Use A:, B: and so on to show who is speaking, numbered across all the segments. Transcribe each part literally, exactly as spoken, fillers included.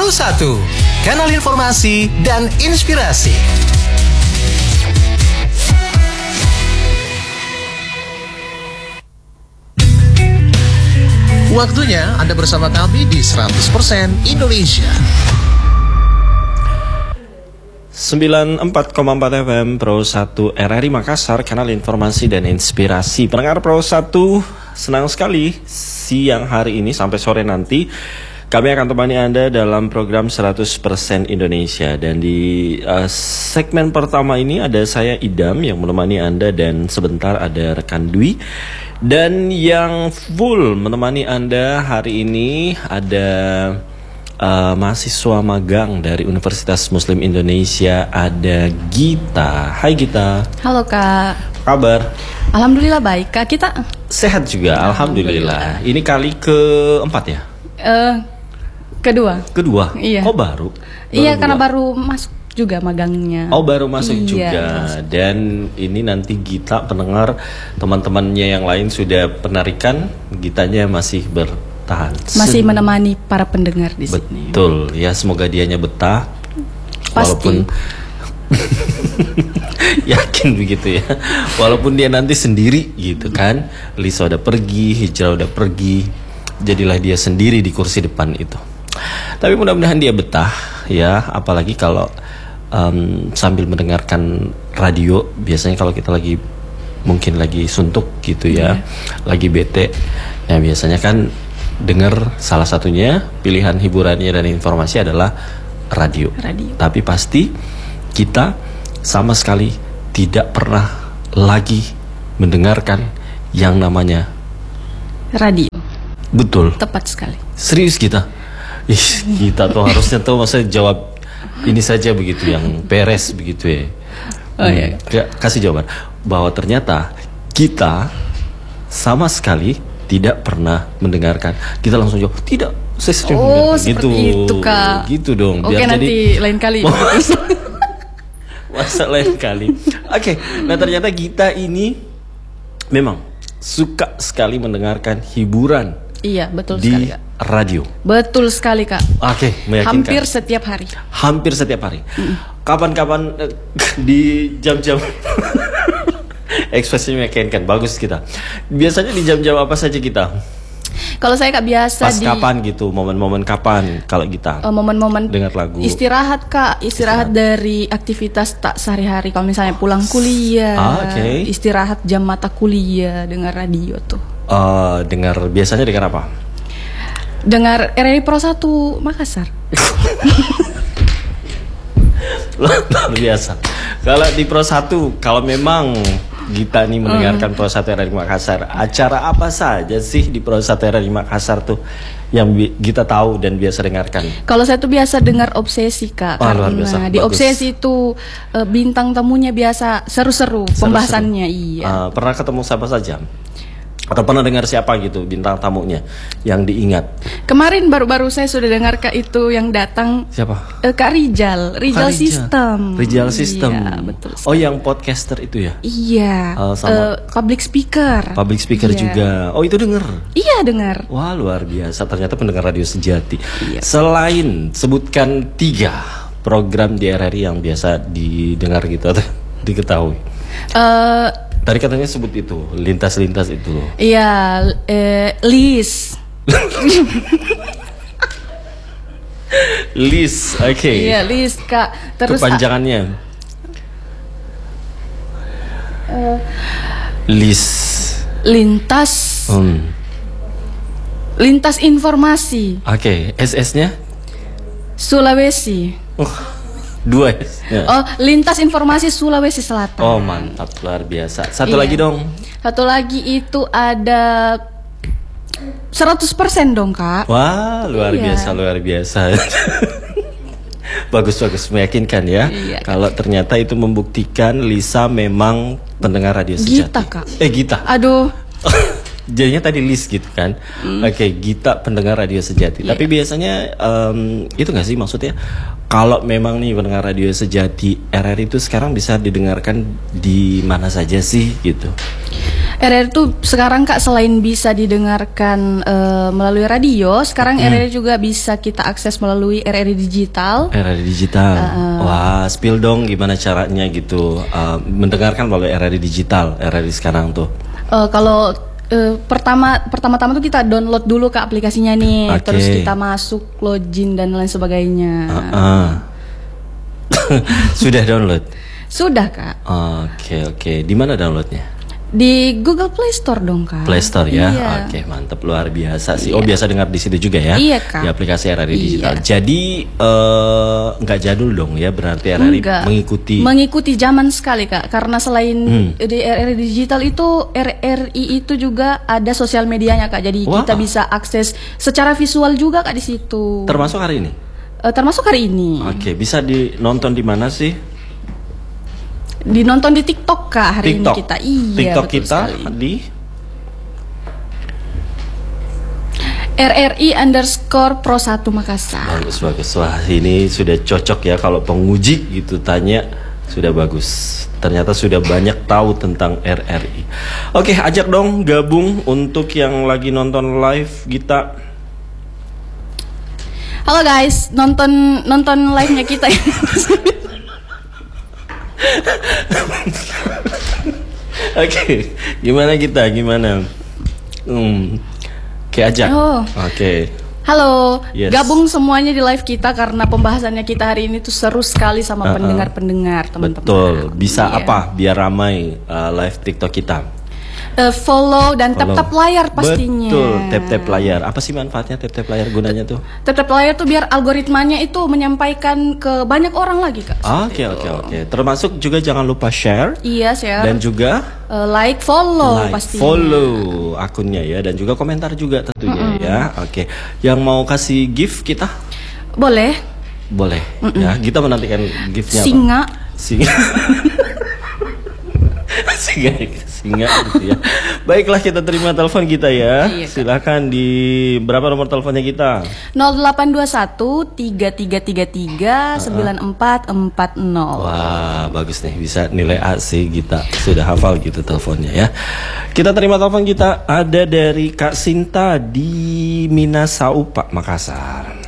A: Pro satu, kanal informasi dan inspirasi. Waktunya Anda bersama kami di seratus persen Indonesia.
B: sembilan puluh empat koma empat F M Pro satu R R I Makassar, kanal informasi dan inspirasi. Pendengar Pro satu, senang sekali siang hari ini sampai sore nanti kami akan temani Anda dalam program seratus persen Indonesia. Dan di uh, segmen pertama ini ada saya Idam yang menemani Anda, dan sebentar ada rekan Dwi. Dan yang full menemani Anda hari ini ada Uh, mahasiswa magang dari Universitas Muslim Indonesia, ada Gita. Hai Gita.
C: Halo Kak.
B: Kabar?
C: Alhamdulillah baik Kak. Kita
B: sehat juga, alhamdulillah. Ini kali keempat ya?
C: Uh, kedua.
B: Kedua?
C: Iya.
B: Oh baru? baru
C: iya
B: dua.
C: Karena baru masuk juga magangnya.
B: Oh baru masuk
C: iya,
B: juga.
C: masuk.
B: Dan ini nanti Gita, pendengar teman-temannya yang lain sudah penarikan, Gitanya masih ber tahan.
C: Masih menemani para pendengar di sini.
B: Betul, ya semoga dianya betah.
C: Pasti.
B: Walaupun yakin begitu ya. Walaupun dia nanti sendiri gitu kan. Lisa udah pergi, Hijrah udah pergi, jadilah dia sendiri di kursi depan itu. Tapi mudah-mudahan dia betah ya. Apalagi kalau um, sambil mendengarkan radio. Biasanya kalau kita lagi mungkin lagi suntuk gitu ya, yeah. lagi bete. Nah biasanya kan dengar, salah satunya pilihan hiburannya dan informasi adalah radio. radio. Tapi pasti kita sama sekali tidak pernah lagi mendengarkan yang namanya
C: radio.
B: Betul.
C: Tepat sekali.
B: Serius kita. Ih, kita tuh harusnya tuh masa jawab ini saja begitu yang beres begitu ya.
C: Oh iya.
B: Hmm, kasih jawaban bahwa ternyata kita sama sekali tidak pernah mendengarkan. Kita langsung jawab tidak. Saya sering
C: oh
B: gitu.
C: Itu Kak.
B: Gitu dong.
C: Oke,
B: biar
C: nanti
B: jadi
C: lain kali.
B: Masa lain kali. Oke. Okay. Nah ternyata kita ini memang suka sekali mendengarkan hiburan.
C: Iya betul
B: di
C: sekali Kak.
B: Radio.
C: Betul sekali Kak.
B: Oke, okay, meyakinkan.
C: Hampir setiap hari.
B: Hampir setiap hari. Kapan-kapan mm. di jam-jam ekspresinya meyakinkan, bagus kita. Biasanya di jam-jam apa saja kita?
C: Kalau saya Kak biasa
B: pas
C: di
B: kapan gitu, momen-momen kapan kalau kita
C: uh, momen-momen
B: dengar lagu.
C: Istirahat Kak, istirahat, istirahat dari aktivitas tak sehari-hari. Kalau misalnya pulang kuliah,
B: ah, okay.
C: istirahat jam mata kuliah, dengar radio tuh.
B: Uh, dengar biasanya dengar apa?
C: Dengar R R I Pro satu Makassar.
B: Luar biasa. Kalau di Pro satu, kalau memang Gita nih mendengarkan mm. Pro satu R R I Makassar, acara apa saja sih di Pro satu R R I Makassar tuh yang Gita tahu dan biasa dengarkan? Kalau
C: saya tuh biasa dengar Obsesi Kak,
B: oh,
C: karena di bagus. Obsesi itu uh, bintang tamunya biasa seru-seru, pembahasannya. Iya.
B: Uh, pernah ketemu siapa saja? Atau pernah dengar siapa gitu bintang tamunya yang diingat?
C: Kemarin baru-baru saya sudah dengar Kak itu yang datang.
B: Siapa?
C: Uh, Kak Rijal, Rijal, Rijal System.
B: Rijal System.
C: Iya, betul.
B: Oh, yang podcaster itu ya?
C: Iya.
B: Uh, sama
C: uh, public speaker.
B: Public speaker iya. juga. Oh, itu denger?
C: Iya, dengar.
B: Wah, luar biasa. Ternyata pendengar radio sejati.
C: Iya.
B: Selain sebutkan tiga program di R R I yang biasa didengar gitu atau diketahui. Uh, Tadi katanya sebut itu, lintas-lintas itu loh.
C: Iya, eh, list.
B: List, oke. Okay.
C: Iya, list Kak. Terus
B: kepanjangannya? Uh, list.
C: Lintas.
B: Hmm.
C: Lintas informasi.
B: Oke, okay. S S-nya?
C: Sulawesi.
B: Oh. Dua ya.
C: Oh, lintas informasi Sulawesi Selatan.
B: Oh mantap, luar biasa. Satu iya. lagi dong.
C: Satu lagi itu ada seratus persen dong Kak.
B: Wah luar iya. biasa, luar biasa. Bagus-bagus, meyakinkan ya. Iya, kalau ternyata itu membuktikan Lisa memang pendengar radio sejati.
C: Gita Kak.
B: Eh Gita.
C: Aduh.
B: Jadinya tadi list gitu kan. mm. Oke, okay, Gita pendengar radio sejati. yeah. Tapi biasanya um, itu gak sih maksudnya, kalau memang nih pendengar radio sejati R R I itu sekarang bisa didengarkan di mana saja sih gitu?
C: R R I itu sekarang Kak selain bisa didengarkan eh, melalui radio, sekarang
B: Hmm.
C: R R I juga bisa kita akses melalui R R I digital.
B: R R I digital.
C: Uh,
B: Wah, spill dong gimana caranya gitu uh, mendengarkan melalui R R I digital, R R I sekarang tuh.
C: Eh, kalau eh, pertama pertama-tama tuh kita download dulu Kak aplikasinya nih,
B: Oke.
C: terus kita masuk login dan lain sebagainya.
B: Uh-uh. Sudah download?
C: Sudah Kak.
B: Oke oke. Di mana downloadnya?
C: Di Google Play Store dong Kak.
B: Play Store ya.
C: Iya.
B: Oke, mantep, luar biasa sih. Oh, biasa dengar di situ juga ya?
C: Iya, Kak.
B: Di aplikasi R R I
C: Iya.
B: digital. Jadi eh, nggak jadul dong ya, berarti R R I
C: Enggak.
B: mengikuti.
C: Mengikuti zaman sekali Kak, karena selain
B: Hmm.
C: di R R I digital itu R R I itu juga ada sosial medianya Kak. Jadi
B: Wah.
C: kita bisa akses secara visual juga Kak di situ.
B: Termasuk hari ini.
C: Eh, termasuk hari ini.
B: Oke, bisa dinonton di mana sih?
C: Dinonton di TikTok Kak hari
B: TikTok.
C: ini kita. Iya,
B: TikTok
C: betul
B: kita
C: sekali.
B: di
C: R R I underscore Pro satu Makassar.
B: bagus bagus. Wah, ini sudah cocok ya kalau penguji gitu tanya, sudah bagus. Ternyata sudah banyak tahu tentang R R I. Oke, ajak dong gabung untuk yang lagi nonton live kita.
C: Halo guys, nonton nonton live-nya kita.
B: Oke, gimana kita? Gimana? Hmm, oke ajak.
C: Oh.
B: Oke.
C: Halo,
B: Yes.
C: gabung semuanya di live kita karena pembahasannya kita hari ini tuh seru sekali sama
B: Uh-uh.
C: pendengar-pendengar teman-teman.
B: Betul. Bisa
C: Iya.
B: apa? Biar ramai uh, live TikTok kita.
C: Eh, follow dan
B: Follow.
C: tap-tap layar pastinya.
B: Betul, tap-tap layar. Apa sih manfaatnya tap-tap layar, gunanya tuh?
C: Tap-tap layar tuh biar algoritmanya itu menyampaikan ke banyak orang lagi Kak.
B: Oke, oke, oke. Termasuk juga jangan lupa share
C: Iya, share.
B: dan juga
C: Eh, like, follow
B: like,
C: pastinya.
B: follow akunnya ya, dan juga komentar juga tentunya ya. Oke. Yang mau kasih gift kita
C: Boleh.
B: boleh ya. Kita menantikan giftnya
C: Singa.
B: apa? Singa. singa, singa gitu ya. Baiklah, kita terima telepon kita ya.
C: Iya, Kak.
B: Silakan di berapa nomor teleponnya kita?
C: nol delapan dua satu tiga tiga tiga tiga sembilan empat empat nol.
B: Wah, bagus nih, bisa nilai A sih kita. Sudah hafal gitu teleponnya ya. Kita terima telepon kita, ada dari Kak Sinta di Minasaupa, Makassar.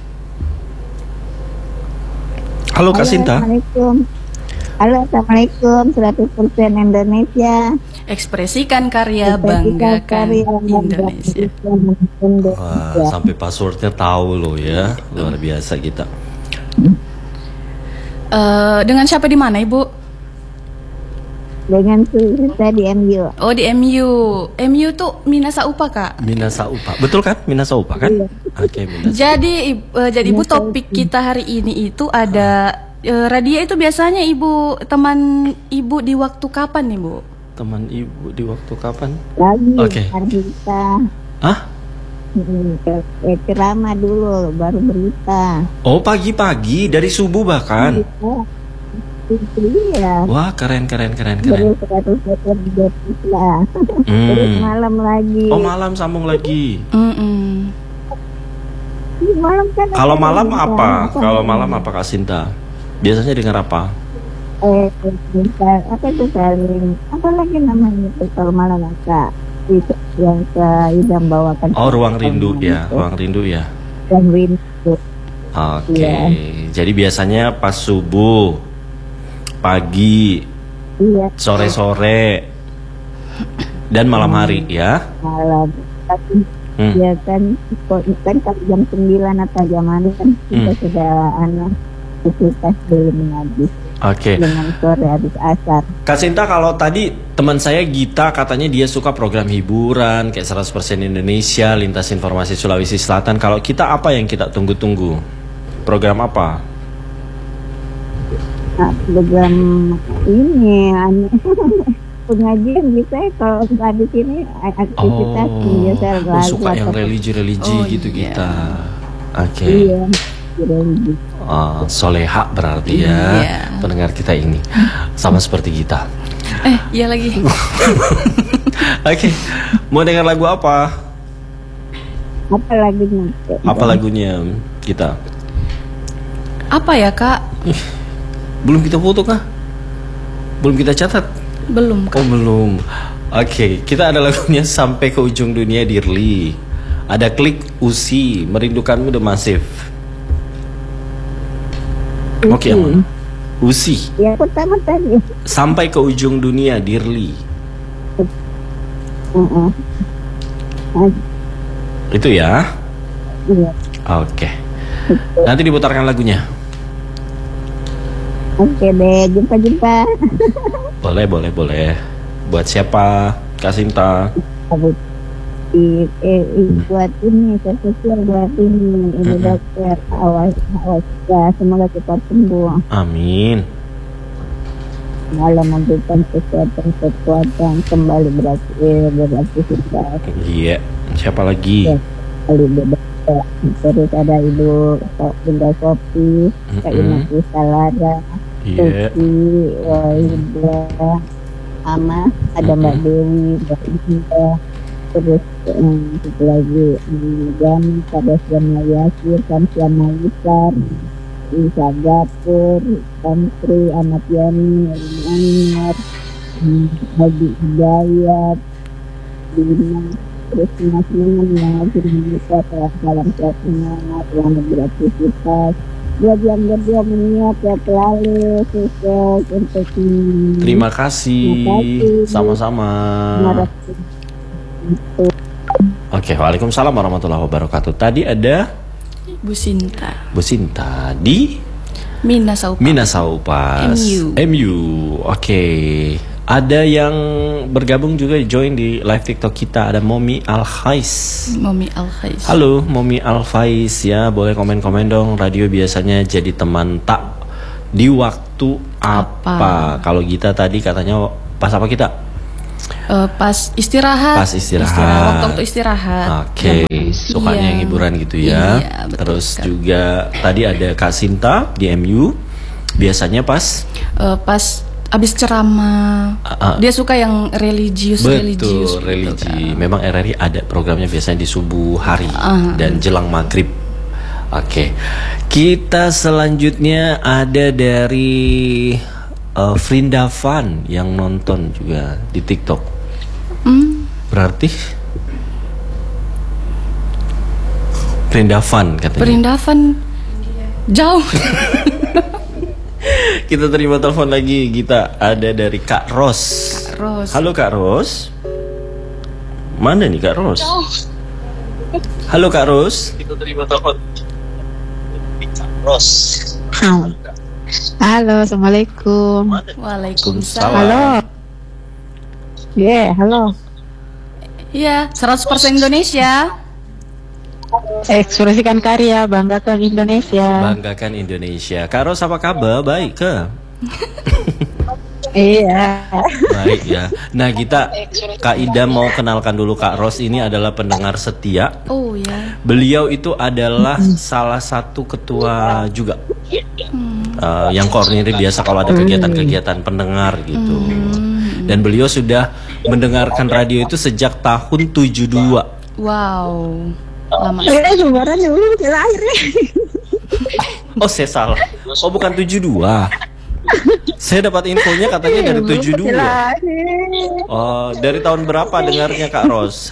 B: Halo Kak Sinta.
D: Assalamualaikum. Halo, Assalamualaikum. seratus persen Indonesia.
C: Ekspresikan karya,
D: Ekspresikan
C: banggakan
D: karya,
C: Indonesia.
D: banggakan
B: Wah,
D: Indonesia.
B: sampai passwordnya tahu loh ya. Luar biasa kita.
C: Eh, dengan siapa di mana Ibu?
D: Dengan Surita di M U.
C: Oh di M U. M U tuh Minasaupa Kak.
B: Minasaupa. Betul kan? Minasaupa kan?
D: Iya.
B: Oke, Minasaupa.
C: Jadi Ib- eh, jadi Ibu topik kita hari ini itu ada eh, Radia itu biasanya Ibu teman Ibu di waktu kapan nih Bu?
B: Teman Ibu di waktu kapan?
D: Lagi
B: Oke.
D: berita.
B: Hah?
D: Hmm, eh, ceramah dulu, baru berita.
B: Oh, pagi-pagi dari subuh bahkan.
D: Oh, itu iya.
B: Wah, keren keren keren keren.
D: Baru seratus persen Indonesia. Terus
B: Hmm.
D: malam lagi.
B: Oh, malam sambung lagi.
C: Mm-mm.
D: Ih, malam kan
B: Kalau
D: ada
B: malam
D: berita.
B: apa? Kalau malam apa Kak Sinta? Biasanya dengar apa?
D: eh bisa apa itu saling apa lagi namanya itu kalau malam apa itu yang ke idam bawakan
B: Oh, ruang rindu ya,
D: itu.
B: ruang rindu ya.
D: Ruang rindu.
B: Oke.
D: Iya.
B: Jadi biasanya pas subuh, pagi,
D: Iya
B: sore-sore, dan malam hari ya.
D: malam tapi
B: Hmm.
D: ya kan kok- kan kalau jam sembilan atau jam mana kan kita
B: Hmm.
D: sudah anak aktivitas dulu mengaji
B: Oke.
D: dengan sore habis asar.
B: Kak Sinta, kalau tadi teman saya Gita katanya dia suka program hiburan kayak seratus persen Indonesia, Lintas Informasi Sulawesi Selatan. Kalau kita apa yang kita tunggu-tunggu? Program apa?
D: Nah, program ini anu, pengajian bisa ya, kalau habis ini aktivitas biasa
B: Oh,
D: lagu
B: suka yang
D: atau-
B: religi-religi
C: Oh,
B: gitu
C: iya.
B: kita. Oke.
D: Iya, religi.
B: Oh, soleha berarti ya
C: Iya.
B: pendengar kita ini sama seperti kita.
C: Eh iya lagi.
B: Oke, mau dengar lagu apa?
D: Apa lagunya?
B: Apa lagunya kita?
C: Apa ya Kak?
B: Belum kita foto kah? Belum kita catat?
C: Belum Kak.
B: Oh belum. Oke, kita ada lagunya Sampai ke Ujung Dunia Dirli. Ada Klik Usi, Merindukanmu The Massive. Oke, aman. Usi.
D: Ya pertama tadi.
B: Sampai ke Ujung Dunia Dirli.
D: Uh-uh.
B: Itu ya.
D: Iya.
B: Oke. Nanti diputarkan lagunya.
D: Oke deh, jumpa-jumpa.
B: Boleh, boleh, boleh. Buat siapa? Kak Sinta.
D: I, eh, i, buat ini, spesial buat ini, ini
B: Mm-mm.
D: dokter. Awas, awas ya, semoga cepat sembuh.
B: Amin.
D: Malah memberikan kesehatan, kekuatan, kembali beraktif, beraktivitas.
B: Iya. Siapa lagi?
D: Ya, kali bebas. Terus ada Ibu Bunda Sopi, Kak
B: Mm-mm.
D: Inaki Salara,
B: Iya.
D: Tuki, Wahida, Ama, ada Mbak
B: Mm-mm.
D: Dewi, Mbak Indah, terus um, satu lagi um, Jam, Kadas Jam Yasir, Kamsian Mayusar, Isa Gapur, Tantri, Amat Yani, Rini Anwar, um, Haji Hidayat, Dina, terus semua-semuanya yang bisa telah dalam sehat semangat, selamat beraktivitas. Dua jam berdua menit ya selalu sukses untuk ini.
B: Terima kasih.
D: Terima kasih.
B: Sama-sama.
D: Terima
B: Oke, waalaikumsalam warahmatullahi wabarakatuh. Tadi ada
C: Bu Sinta.
B: Bu Sinta di
C: Mina Saupa.
B: Mina Saupas.
C: M U.
B: M U. Oke. Ada yang bergabung juga join di live TikTok kita. Ada Momi Al-Khais.
C: Momi Al-Khais.
B: Halo Momi Al-Khais ya. Boleh komen-komen dong. Radio biasanya jadi teman tak di waktu apa?
C: Apa?
B: Kalau kita tadi katanya pas apa kita?
C: Eh, pas istirahat.
B: Pas istirahat.
C: Waktu-waktu istirahat.
B: Oke, sukanya
C: Iya.
B: yang hiburan gitu ya.
C: Iya, betul
B: Terus
C: sekali.
B: juga tadi ada Kak Sinta di M U. Biasanya pas
C: Eh, pas abis ceramah.
B: Ah, ah.
C: Dia suka yang religius, religius.
B: betul
C: gitu
B: religi.
C: kan.
B: Memang R R I ada programnya biasanya di subuh hari
C: Ah.
B: dan jelang maghrib. Oke, kita selanjutnya ada dari uh, Frinda Van yang nonton juga di TikTok.
C: Hmm,
B: Berarti Frinda Van katanya.
C: Perindavan jauh.
B: Kita terima telepon lagi. Kita ada dari Kak Ros.
C: Ros.
B: Halo Kak Ros. Mana nih Kak Ros? Halo Kak Ros. Kita terima telepon. Kak Ros.
D: Halo, assalamualaikum.
C: Waalaikumsalam.
D: Halo. Yeah, halo.
C: Iya, seratus persen Indonesia.
D: Ekspresikan karya, banggakan Indonesia.
B: Banggakan Indonesia. Kak Ros apa kabar? Baik ke?
D: Iya.
B: Baik ya. Nah kita Kak Ida mau kenalkan dulu Kak Ros ini adalah pendengar setia.
C: Oh ya.
B: Beliau itu adalah salah satu ketua juga uh, yang koordinir biasa kalau ada kegiatan-kegiatan pendengar gitu. Dan beliau sudah mendengarkan radio itu sejak tahun tujuh dua.
C: Wow. Lama.
D: Eh, sebenarnya dulu lahir ya.
B: Oh saya salah. Oh bukan tujuh dua. Saya dapat infonya katanya dari tujuh dua. Oh dari tahun berapa dengarnya Kak Ros?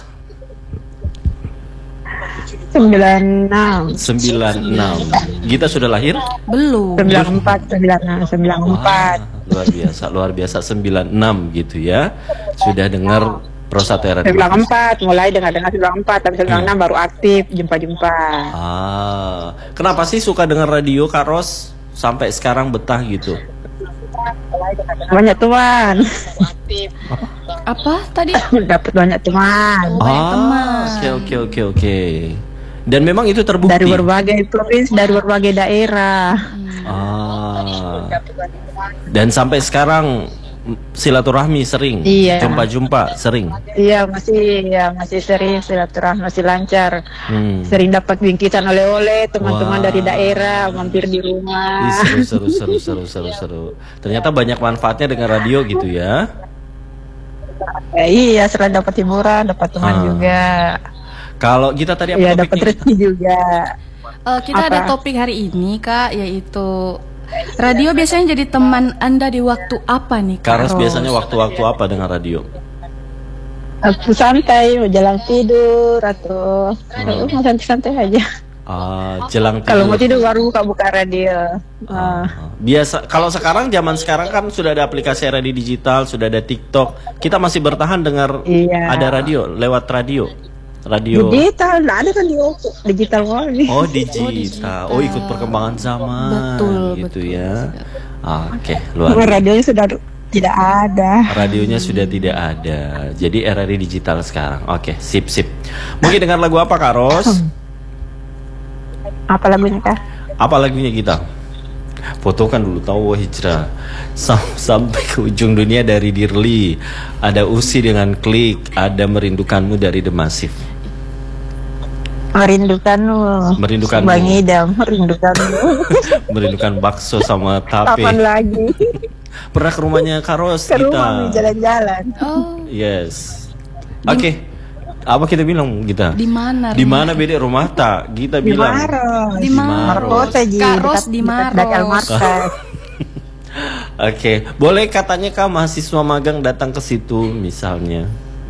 D: sembilan enam
B: sembilan enam. Gita sudah lahir?
C: Belum.
D: sembilan empat sembilan enam sembilan empat
B: Wah, luar biasa, luar biasa sembilan enam gitu ya. Sudah dengar Pro satu R R I.
D: sembilan empat mulai dengan dengan sembilan empat tapi sembilan enam baru aktif jumpa-jumpa.
B: Ah, kenapa sih suka dengar radio Kak Ros sampai sekarang betah gitu?
D: Banyak teman.
C: Apa tadi?
D: Dapat banyak teman
C: Banyak teman.
B: Oke oke oke oke. Dan memang itu terbukti.
D: dari berbagai provinsi, dari berbagai daerah.
B: Ah. Dan sampai sekarang mm, silaturahmi sering,
D: Iya.
B: jumpa-jumpa sering.
D: Iya masih ya masih sering silaturahmi masih lancar.
B: Hmm.
D: Sering dapat bingkisan oleh-oleh teman-teman
B: Wah.
D: dari daerah mampir di
B: Ih,
D: rumah.
B: seru seru seru seru seru seru. Ternyata banyak manfaatnya dengan radio gitu ya.
D: Ya, iya selain dapat hiburan, dapat teman
B: Ah.
D: juga.
B: Kalau kita tadi apa
D: Iya dapat
B: topiknya?
D: rezeki juga.
C: Eh, kita ada
D: Apa?
C: topik hari ini Kak, yaitu radio biasanya jadi teman Anda di waktu apa nih Kak
B: Kak Ros
C: Ros?
B: biasanya waktu-waktu apa dengan radio?
D: Aku santai, mau jalan tidur atau
B: Hmm.
D: mau santai-santai aja.
B: Ah, jelang tidur.
D: Kalau mau tidur baru buka-buka radio. Ah.
B: Ah, biasa kalau sekarang zaman sekarang kan sudah ada aplikasi radio digital, sudah ada TikTok. Kita masih bertahan dengar
D: Iya.
B: ada radio lewat radio. Radio.
D: Digital, nggak ada kan di digital kali.
B: Oh, digital. Oh, ikut perkembangan zaman.
C: Betul,
B: gitu
C: betul.
B: ya. Ah, Oke, luar
D: Cuma radionya sudah tidak ada.
B: radionya sudah tidak ada. Jadi R R I digital sekarang. Oke, sip sip. Mungkin dengar lagu apa Kak Ros?
D: Apa lagunya kah?
B: Apa lagunya kita? Fotokan dulu tahu Wah Hijrah. Sam- sampai ke ujung dunia dari Dirli. Ada Usi dengan Klik, ada Merindukanmu dari The Massive.
D: Merindukanmu.
B: Merindukanmu.
D: Bang Idam, merindukanmu.
B: Merindukan bakso sama tape.
D: Kapan lagi?
B: Pernah ke rumahnya Kak Ros
D: Ke
B: kita.
D: rumah jalan-jalan.
C: Oh,
B: Yes. Oke. Apa kita bilang kita?
C: di mana?
B: Di
C: rumah?
B: mana beda rumah tak? Kita
D: Di
B: bilang.
D: Maros.
C: Di Maros.
D: Markota ji.
C: Kak Ros
D: dekat-
C: di
D: dekat
C: Maros.
D: Dakal Markas.
B: Oke, boleh katanya Kak mahasiswa magang datang ke situ misalnya.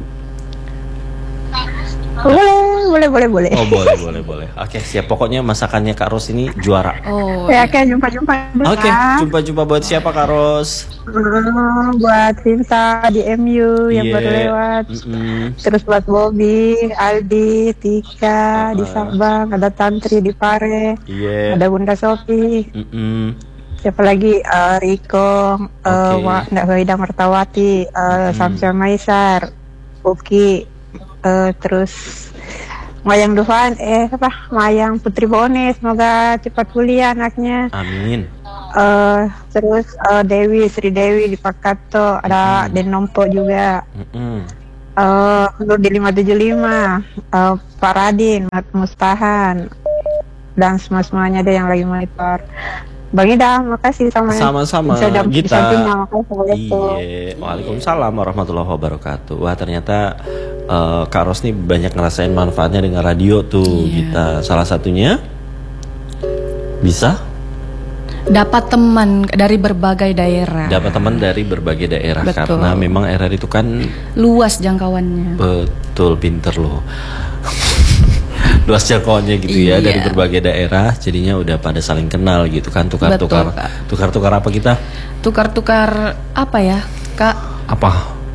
D: Boleh, boleh, boleh, boleh.
B: Oh, boleh, boleh, boleh. Oke, siap. Pokoknya masakannya Kak Ros ini juara.
C: Oh,
D: Ya, oke, jumpa-jumpa.
B: Oke, jumpa-jumpa buat siapa Kak Ros?
D: Hmm, buat Sinta di M U yang
B: Iya.
D: baru lewat.
B: Mm-mm.
D: Terus buat Bobby, Aldi, Tika di
B: Ah.
D: Sabang, ada Tantri di Pare,
B: Iya.
D: ada Bunda Sofi,
B: Mm-mm.
D: siapa lagi? Eh, Riko, eh
B: Oke.
D: Wa- Ndak Wahida Mertawati, eh, Samsul Maisar, Uki, eh, terus Mayang Dufan, eh apa? Mayang Putri Bone, semoga cepat pulih anaknya.
B: Amin.
D: Eh, terus eh, Dewi, Sri Dewi di Pakato, ada
B: Mhm.
D: Den Nompo juga.
B: Mm-mm.
D: Eh, Nur di lima tujuh lima, eh, Pak Radin, Mat Mustahan, dan semua-semuanya ada yang lagi monitor. Bang Ida, makasih sama
B: Sama-sama,
D: bisa dam-
B: Gita.
D: di sampingnya, makasih. Assalamualaikum.
B: Iya, waalaikumsalam warahmatullahi wabarakatuh. Wah ternyata eh, Kak Ros nih banyak ngerasain manfaatnya dengan radio tuh.
C: Iya.
B: Kita salah satunya bisa
C: dapat teman dari berbagai daerah.
B: dapat teman dari berbagai daerah.
C: Betul.
B: Karena memang R R I itu kan
C: Luas jangkauannya.
B: betul pinter loh. Luas jangkauannya gitu ya,
C: Iya.
B: dari berbagai daerah. Jadinya udah pada saling kenal gitu kan, tukar-tukar
C: Betul, Kak.
B: tukar-tukar apa kita?
C: Tukar-tukar apa ya, Kak?
B: Apa?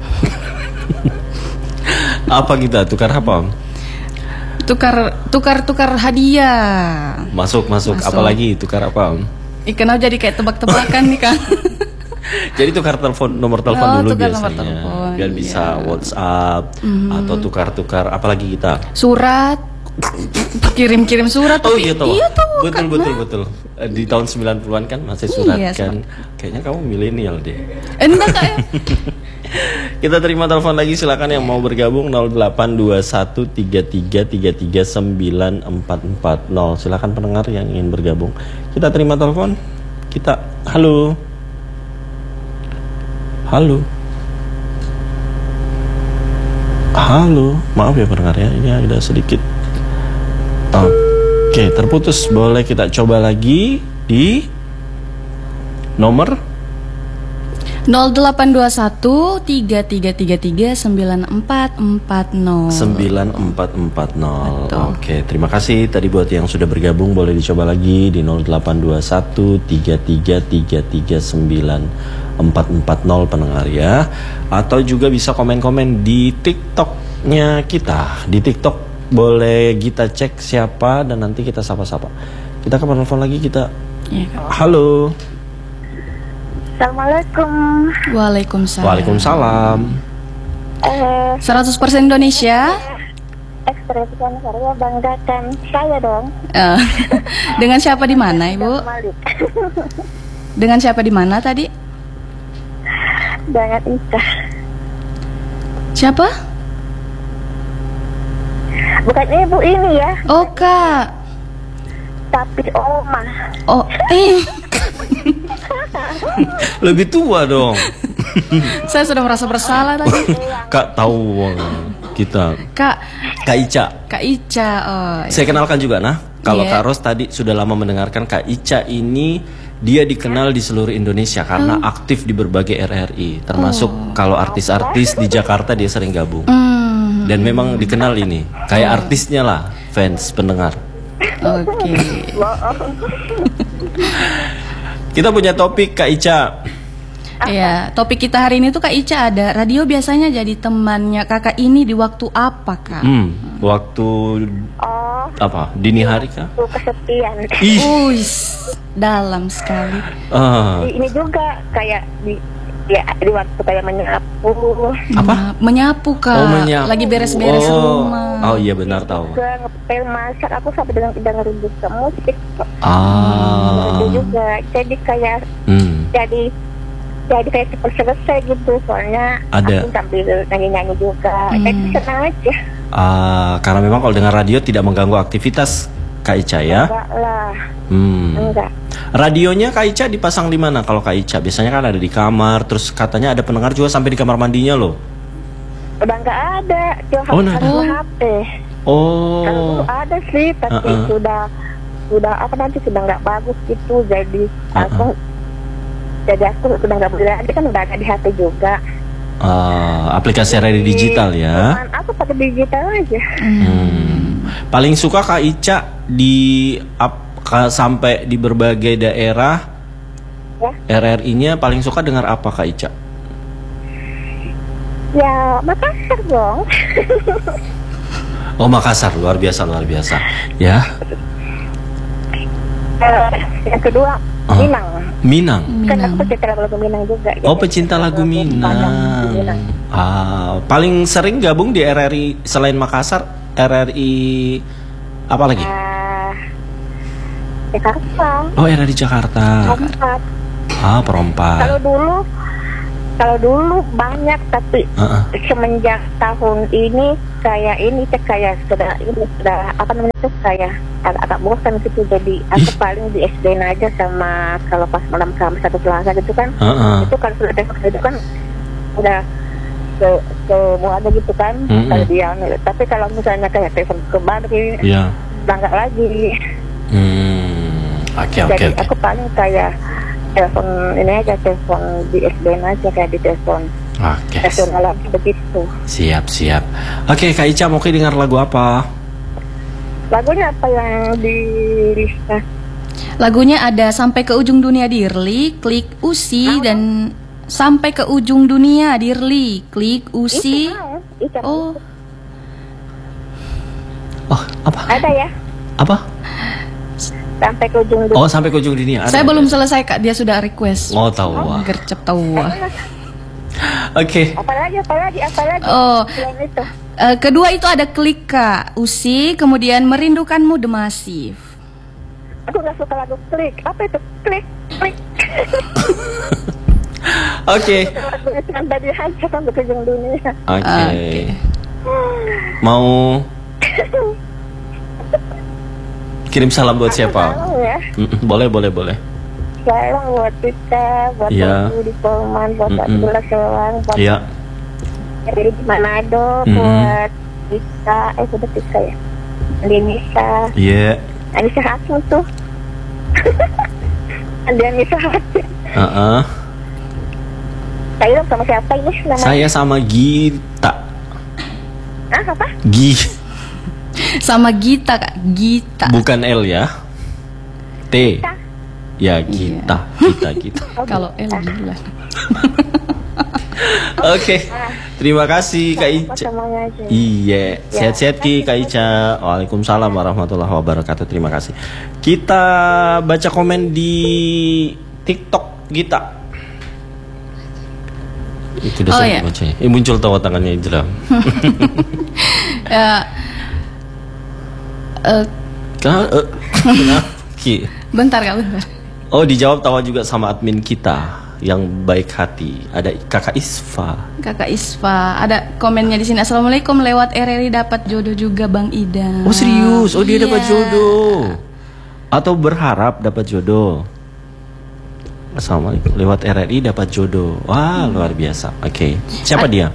B: Apa kita tukar apa?
C: Tukar tukar tukar hadiah.
B: Masuk masuk,
C: Masuk.
B: apalagi tukar apa?
C: Ikan jadi kayak tebak-tebakan nih, Kak.
B: Jadi tukar telepon nomor telepon
C: Oh,
B: dulu
C: tukar
B: biasanya,
C: nomor telepon,
B: biar bisa
C: iya.
B: WhatsApp atau tukar-tukar apalagi kita.
C: Surat. Kirim-kirim surat.
B: Oh
C: tapi-
B: iya toh.
C: Iya tuh.
B: Betul betul betul. Eh, Di tahun sembilan puluhan kan masih surat
C: Iya,
B: kan. Kayaknya kamu milenial deh.
C: Enggak, Kak. Ya.
B: Kita terima telepon lagi, silakan yang mau bergabung nol delapan dua satu tiga tiga tiga tiga sembilan empat empat nol. Silakan pendengar yang ingin bergabung. Kita terima telepon. Kita halo. Halo. Halo, maaf ya pendengar ya, ini ada sedikit. Oke, terputus. Boleh kita coba lagi di nomor
C: nol delapan dua satu tiga tiga tiga tiga sembilan empat empat nol.
B: sembilan empat empat nol.
C: Betul.
B: Oke, terima kasih tadi buat yang sudah bergabung. Boleh dicoba lagi di nol delapan dua satu tiga tiga tiga tiga sembilan empat empat nol pendengar ya. Atau juga bisa komen-komen di TikToknya kita. Di TikTok boleh kita cek siapa dan nanti kita sapa-sapa. Kita ke telepon lagi kita.
C: Iya, Kak.
B: Halo.
D: Assalamualaikum.
C: Waalaikumsalam.
B: Waalaikumsalam.
D: Eh,
C: seratus persen Indonesia.
D: ekspresi saya banggakan saya dong.
C: Eh, dengan siapa di mana, Ibu?
D: Malik.
C: Dengan siapa di mana tadi?
D: Dengan Ica.
C: Siapa?
D: Bukan ibu ini ya,
C: Oh, Kak.
D: tapi Oma.
C: Oh, eh.
B: Lebih tua dong.
C: Saya sudah merasa bersalah tadi.
B: Kak tahu kita.
C: Kak,
B: Kak Ica.
C: Kak Ica. Oh,
B: Saya kenalkan juga nah, kalau
C: Iya.
B: Kak Ros tadi sudah lama mendengarkan, Kak Ica ini dia dikenal di seluruh Indonesia karena
C: Oh.
B: aktif di berbagai R R I, termasuk kalau artis-artis di Jakarta dia sering gabung.
C: Hmm.
B: dan memang dikenal ini. Kayak artisnya lah, fans, pendengar.
C: Oke.
B: Kita punya topik Kak Ica.
C: Ya, topik kita hari ini tuh Kak Ica ada radio biasanya jadi temannya kakak ini di waktu apa Kak?
B: Hmm, waktu
E: Oh,
B: apa? Dini hari kah?
E: tuh kesepian.
B: Ih,
C: Uis, dalam sekali.
B: ah,
E: Ini juga kayak di ya di waktu kayak menyapu.
B: apa?
C: Menyapu Kak.
B: Oh, menyapu.
C: Lagi beres-beres
B: Oh.
C: rumah.
B: Oh iya benar tahu.
E: Juga ngepel masak, aku sampai dengan dengar juga musik.
B: Ah,
E: Itu juga jadi kayak
B: hmm,
E: jadi jadi kayak cepat selesai gitu soalnya
B: Ada.
E: aku sambil nyanyi-nyanyi juga.
C: Hmm.
E: Jadi senang aja.
B: ah, karena memang kalau dengar radio tidak mengganggu aktivitas Kak Ica ya.
E: Enggak lah,
B: Hmm.
E: enggak.
B: Radionya Kak Ica dipasang di mana kalau Kak Ica? Biasanya kan ada di kamar, terus katanya ada pendengar juga sampai di kamar mandinya loh.
E: Udah enggak ada, cuma
B: Oh, nah.
E: harus H P. Kalau dulu
B: Oh,
E: ada sih, tapi
B: Uh-uh.
E: sudah sudah apa nanti sudah nggak bagus gitu, jadi aku jadi aku sudah nggak boleh lagi kan udah ada di H P juga.
B: ah, aplikasi radio digital ya.
E: Cuman aku pakai digital aja.
B: Hmm. Paling suka Kak Ica di ap, ka- sampai di berbagai daerah
E: Ya.
B: R R I-nya paling suka dengar apa Kak Ica?
E: Ya Makassar dong.
B: Oh Makassar, luar biasa luar biasa. Ya,
E: Eh, yang kedua
B: Ah.
E: Minang.
B: Minang.
E: Kan aku
C: Minang.
E: pecinta lagu Minang juga.
B: Oh
E: jadi
B: pecinta lagu
E: Minang.
B: Minang. Ah, paling sering gabung di R R I selain Makassar, R R I apa lagi?
E: Ah, Jakarta.
B: Oh R R I Jakarta.
E: Empat.
B: Ah perompak.
E: Kalau dulu kalau dulu banyak tapi
B: Ah, ah.
E: semenjak tahun ini kayak ini tuh kayak sudah ini sudah apa namanya tuh kayak agak-agak bosan gitu, jadi aku
B: Ih.
E: paling di S D aja sama kalau pas malam Kamis atau Selasa gitu kan,
B: Ah, ah.
E: itu kalau sudah tengok itu kan udah ke ke mau ada gitu kan,
B: Mm-mm.
E: kalau dia tapi kalau misalnya kayak telepon ke Badri
B: Ya.
E: udah nggak lagi.
B: Hmm. Oke oke
E: Jadi
B: oke.
E: aku paling kayak telepon ini aja, telepon di S D aja kayak di telepon
B: Oke.
E: nasional begitu.
B: Siap siap. Oke Kak Ica mau dengar lagu apa?
E: Lagunya apa yang di lista?
C: Lagunya ada Sampai ke Ujung Dunia Dirli, Klik Usi, dan Sampai ke Ujung Dunia Dirli, Klik Usi.
E: Itu mau, itu mau.
C: Oh,
B: Oh apa?
E: Ada ya,
B: Apa?
E: sampai ke ujung dunia.
B: Oh sampai ke ujung dunia. Ada,
C: saya belum
B: ada.
C: selesai Kak, dia sudah request.
B: Oh tahu. Wah.
C: Gercep tahu.
B: Oke.
E: Apalagi, apalagi, apalagi.
C: Oh.
E: Selain itu.
C: Eh, kedua itu ada Klik Kak Usi, kemudian Merindukanmu The Massive.
E: Aku nggak suka lagu klik. Apa itu klik, klik?
B: Oke.
E: Lagunya sampai di hancur sampai ke ujung dunia.
B: Oke.
C: Oke.
B: Mau kirim salam buat siapa?
E: Salam ya.
B: Mm-mm, boleh boleh boleh.
E: Salam buat Tika, buat
B: Iya.
E: Ibu di Polman, buat
B: Mm-mm.
E: Abdullah Selang, buat
B: Iya.
E: dari Manado,
B: Mm-mm.
E: buat Tika, eh sudah Tika ya. Denisa,
B: Iya.
E: Anissa Hakim tuh. Ada Anissa Hakim.
B: Heeh.
E: Saya sama siapa ini namanya?
B: Saya sama Gita.
E: Ah, apa?
B: Gi.
C: Sama Gita Kak, Gita.
B: Bukan L ya. T. Ya Gita. Gita Gita.
C: Kalau L gila.
B: Oke. Terima kasih Kak Ica.
E: Semuanya aja.
B: Iya, sehat-sehat Ki Kak Ica. Waalaikumsalam warahmatullahi wabarakatuh. Terima kasih. Kita baca komen di TikTok Gita. Itu udah
C: Oh,
B: saya
C: iya.
B: baca. Eh, muncul tawa tangannya jeram.
C: Ya, eh,
B: Ka- eh, Kenapa Ki?
C: bentar Kak, bentar.
B: Oh dijawab tawa juga sama admin kita yang baik hati. Ada Kakak Isfa.
C: Kakak Isfa, ada komennya di sini. Assalamualaikum, lewat R R I dapat jodoh juga Bang Ida.
B: Oh serius? Oh dia
C: Iya.
B: dapat jodoh. Atau berharap dapat jodoh. Assalamualaikum. Lewat R R I dapat jodoh. Wah luar biasa. Oke. Siapa dia?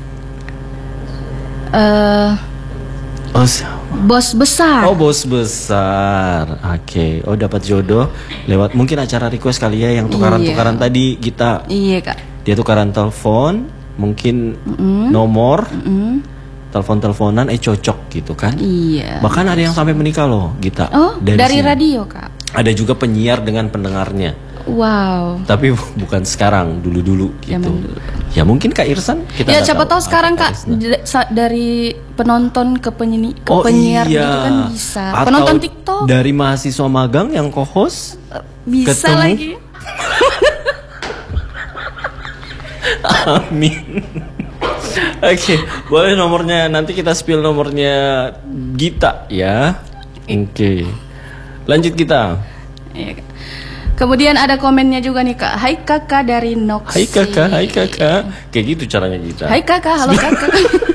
C: Eh,
B: Oh, si-
C: bos besar.
B: oh bos besar. Oke. Oh dapat jodoh lewat mungkin acara request kali ya yang tukaran-tukaran tadi kita.
C: Iya Kak.
B: Dia tukaran telepon, mungkin nomor.
C: Mm.
B: telepon-teleponan eh cocok gitu kan.
C: Iya.
B: Bahkan ada yang sampai menikah loh, Gita.
C: Oh, dari, dari
B: sini.
C: radio, Kak.
B: Ada juga penyiar dengan pendengarnya.
C: Wow.
B: Tapi bukan sekarang, dulu-dulu gitu.
C: Zaman dulu.
B: Ya mungkin Kak Irsan kita
C: Ya
B: nggak
C: siapa tahu sekarang Kak,
B: Isna.
C: d- sa- dari penonton ke penyanyi ke
B: Oh
C: penyiar
B: iya.
C: gitu kan bisa.
B: Atau
C: Penonton TikTok
B: dari mahasiswa magang yang co-host
C: bisa
B: ketemu.
C: lagi.
B: Amin. Oke, boleh nomornya, nanti kita spill nomornya Gita ya. Oke. Lanjut Gita.
C: Iya, Kak. Kemudian ada komennya juga nih Kak. Hai Kakak dari Noxi.
B: Hai kakak, hai kakak. Kayak gitu caranya Gita.
C: Hai Kakak, halo Kakak.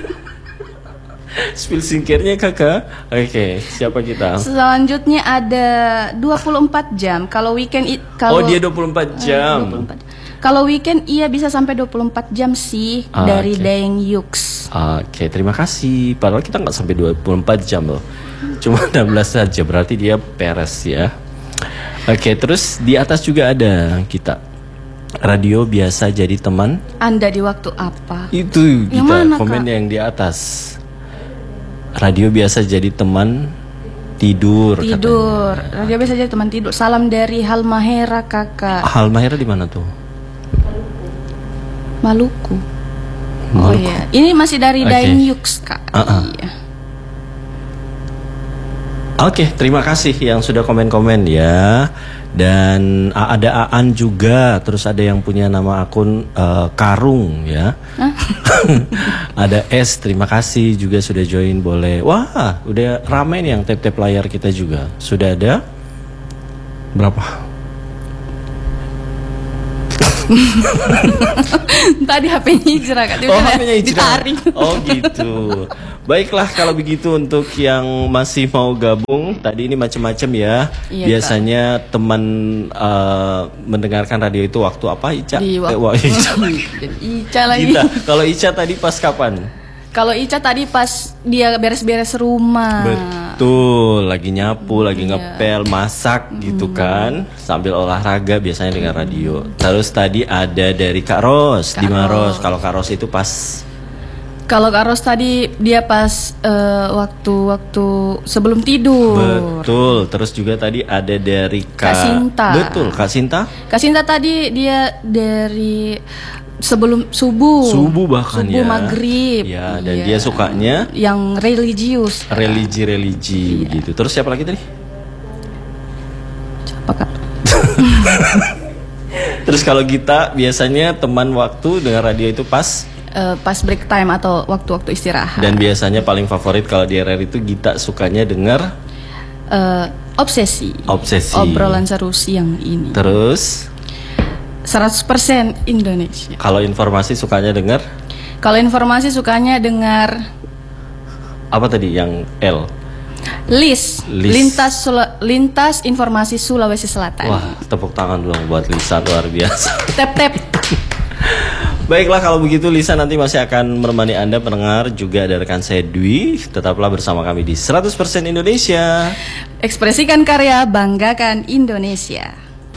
B: Spill singkirnya kakak. Oke, siapa kita?
C: Selanjutnya ada dua puluh empat jam. Kalau weekend i- kalau
B: Oh, dia dua puluh empat jam.
C: dua puluh empat. Kalau weekend iya bisa sampai dua puluh empat jam sih
B: Ah,
C: dari
B: oke.
C: Daeng Yux.
B: Oke, terima kasih. Padahal kita nggak sampai dua puluh empat jam loh. Cuma enam belas saja, berarti dia beres ya. Oke, terus di atas juga ada kita. Radio biasa jadi teman.
C: Anda di waktu apa?
B: Itu
C: Yang
B: kita
C: mana,
B: komen
C: Kak?
B: yang di atas. Radio biasa jadi teman tidur.
C: Tidur. Radio biasa jadi teman tidur. Salam dari Halmahera Kakak.
B: Katanya. Halmahera di mana tuh?
C: Maluku. Oh
B: Maluku.
C: iya. Ini masih dari
B: Oke.
C: Daeng Yux Kak.
B: Uh-uh.
C: Iya.
B: Oke, terima kasih yang sudah komen-komen ya. Dan a- ada Aan juga, terus ada yang punya nama akun eh, Karung ya. Ada S, terima kasih juga sudah join, boleh. Wah, udah ramai nih yang tap-tap layar kita juga. Sudah ada berapa?
C: Tadi H P-nya hijrah Kak.
B: Oh, H P-nya hijrah.
C: Ditarik.
B: Oh gitu. Baiklah kalau begitu untuk yang masih mau gabung, tadi ini macam-macam ya.
C: Iya,
B: Biasanya teman eh, mendengarkan radio itu waktu apa, Ica?
C: Di
B: Eh,
C: waktu
B: wah, Ica.
C: Ica lagi.
B: Gita. Kalau Ica tadi pas kapan?
C: Kalau Ica tadi pas dia beres-beres rumah.
B: Betul, lagi nyapu, lagi
C: Iya.
B: ngepel, masak gitu kan, sambil olahraga biasanya dengan radio. Terus tadi ada dari Kak Ros,
C: Kak
B: di mana
C: Ros.
B: Ros? Kalau Kak Ros itu pas
C: Kalau Kak Ros tadi dia pas eh, waktu-waktu sebelum tidur.
B: betul. Terus juga tadi ada dari Kak,
C: Kak Sinta.
B: Betul, Kak Sinta.
C: Kak Sinta tadi dia dari sebelum subuh.
B: Subuh bahkan
C: Subuh
B: ya.
C: maghrib.
B: Ya, dan
C: Iya.
B: dia sukanya
C: yang religius.
B: religi-religi
C: Iya.
B: gitu. Terus siapa lagi tadi?
C: Apa Kak?
B: Terus kalau kita biasanya teman waktu dengan radio itu pas,
C: Eh, pas break time atau waktu-waktu istirahat.
B: dan biasanya paling favorit kalau di R R itu Gita sukanya dengar
C: Eh, obsesi.
B: Obsesi.
C: Obrolan seru siang ini.
B: terus
C: seratus persen Indonesia.
B: kalau informasi sukanya dengar
C: Kalau informasi sukanya dengar
B: apa tadi yang L?
C: Lis,
B: Lis.
C: lintas Sula- lintas informasi Sulawesi Selatan.
B: Wah, tepuk tangan dong buat Lisa, luar biasa.
C: Tap tap.
B: Baiklah kalau begitu Lisa nanti masih akan menemani Anda pendengar, juga ada rekan saya Dwi. Tetaplah bersama kami di seratus persen Indonesia.
C: Ekspresikan karya, banggakan Indonesia.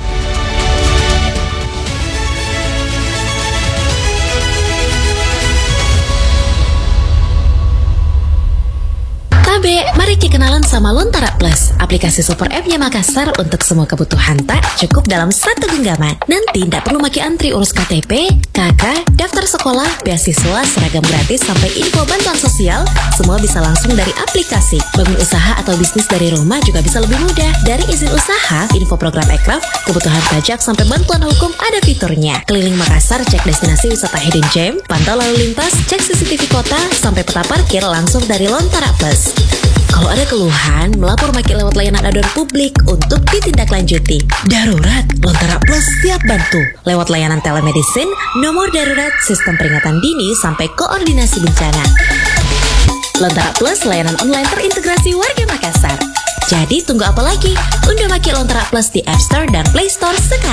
F: Tabe, mari kenalan sama Lontara Plus, aplikasi super app-nya Makassar untuk semua kebutuhan tak cukup dalam satu genggaman. Nanti tidak perlu maki antri urus K T P, K K, daftar sekolah, beasiswa, seragam gratis, sampai info bantuan sosial, semua bisa langsung dari aplikasi. Bangun usaha atau bisnis dari rumah juga bisa lebih mudah. Dari izin usaha, info program ekraf, kebutuhan pajak, sampai bantuan hukum ada fiturnya. Keliling Makassar, cek destinasi wisata hidden gem, pantau lalu lintas, cek C C T V kota, sampai peta parkir langsung dari Lontara Plus. Kalau ada keluhan, melapor maki lewat layanan aduan publik untuk ditindaklanjuti. Darurat, Lontara Plus siap bantu. Lewat layanan telemedicine, nomor darurat, sistem peringatan dini, sampai koordinasi bencana. Lontara Plus, layanan online terintegrasi warga Makassar. Jadi tunggu apa lagi? Unduh maki Lontara Plus di App Store dan Play Store sekarang.